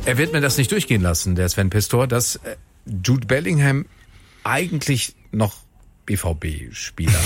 Er wird mir das nicht durchgehen lassen, der Sven Pistor, dass Jude Bellingham eigentlich noch BVB-Spieler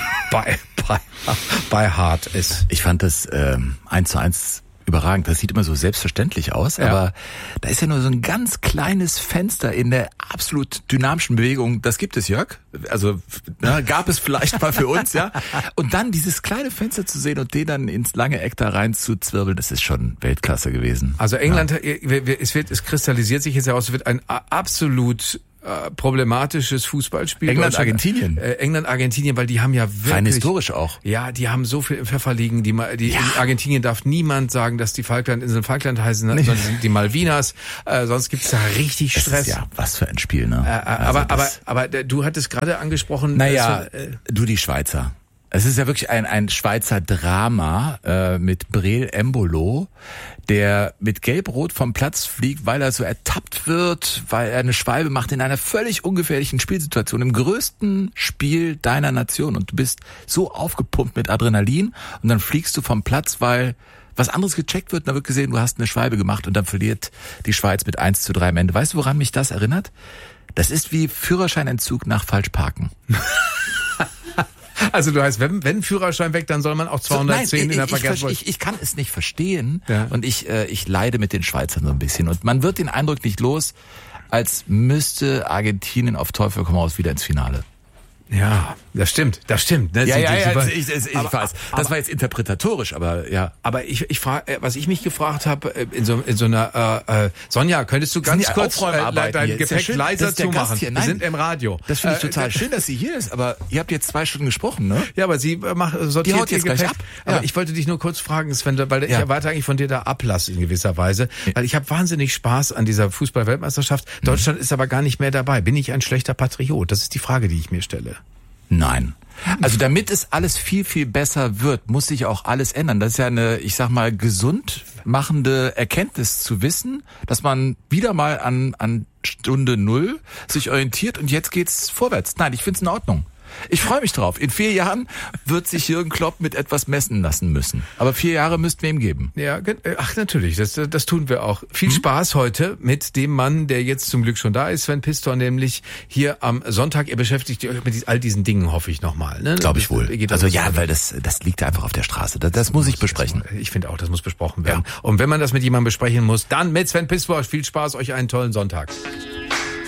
bei Hart ist. Ich fand das 1:1 überragend. Das sieht immer so selbstverständlich aus, aber da ist ja nur so ein ganz kleines Fenster in der absolut dynamischen Bewegung. Das gibt es, Jörg. Also gab es vielleicht mal für uns, ja. Und dann dieses kleine Fenster zu sehen und den dann ins lange Eck da rein zu zwirbeln, das ist schon Weltklasse gewesen. Also England, es kristallisiert sich jetzt heraus, es wird ein absolut problematisches Fußballspiel. England-Argentinien. England-Argentinien, weil die haben ja wirklich... Rein historisch auch. Ja, die haben so viel im Pfeffer liegen. In Argentinien darf niemand sagen, dass die Falklandinseln Falkland heißen, sondern sind die Malvinas. Sonst gibt's da richtig Stress. Ja, was für ein Spiel, ne? Aber du hattest gerade angesprochen... Die Schweizer. Es ist ja wirklich ein Schweizer Drama mit Breel Embolo, der mit Gelb-Rot vom Platz fliegt, weil er so ertappt wird, weil er eine Schwalbe macht in einer völlig ungefährlichen Spielsituation, im größten Spiel deiner Nation. Und du bist so aufgepumpt mit Adrenalin und dann fliegst du vom Platz, weil was anderes gecheckt wird und dann wird gesehen, du hast eine Schwalbe gemacht und dann verliert die Schweiz mit 1:3 am Ende. Weißt du, woran mich das erinnert? Das ist wie Führerscheinentzug nach Falschparken. Also du heißt, wenn Führerschein weg, dann soll man auch 210 in der Verkehrspolizei. Ich kann es nicht verstehen und ich leide mit den Schweizern so ein bisschen. Und man wird den Eindruck nicht los, als müsste Argentinien auf Teufel komm raus wieder ins Finale. Ja, das stimmt. Ne? Ich weiß. Das war jetzt interpretatorisch, aber ja. Aber ich frage, was ich mich gefragt habe, in so einer Sonja, könntest du ganz kurz dein Gepäck leiser zumachen? Wir sind im Radio. Das finde ich total schön, dass sie hier ist, aber ihr habt jetzt 2 Stunden gesprochen, ne? Ja, aber sie sortiert haut jetzt Gepäck gleich ab. Aber ich wollte dich nur kurz fragen, Sven, weil ich erwarte eigentlich von dir da Ablass in gewisser Weise, weil ich habe wahnsinnig Spaß an dieser Fußball-Weltmeisterschaft. Deutschland ist aber gar nicht mehr dabei. Bin ich ein schlechter Patriot? Das ist die Frage, die ich mir stelle. Nein. Also damit es alles viel, viel besser wird, muss sich auch alles ändern. Das ist ja eine, ich sag mal, gesund machende Erkenntnis zu wissen, dass man wieder mal an Stunde 0 sich orientiert und jetzt geht's vorwärts. Nein, ich find's in Ordnung. Ich freue mich drauf. In 4 Jahren wird sich Jürgen Klopp mit etwas messen lassen müssen. Aber 4 Jahre müssten wir ihm geben. Ja, natürlich, das tun wir auch. Viel Spaß heute mit dem Mann, der jetzt zum Glück schon da ist, Sven Pistor, nämlich hier am Sonntag. Ihr beschäftigt euch mit all diesen Dingen, hoffe ich nochmal. Ne? Glaube ich wohl. Also ja, weil das liegt einfach auf der Straße. Das muss ich besprechen. Ich finde auch, das muss besprochen werden. Ja. Und wenn man das mit jemandem besprechen muss, dann mit Sven Pistor. Viel Spaß, euch einen tollen Sonntag.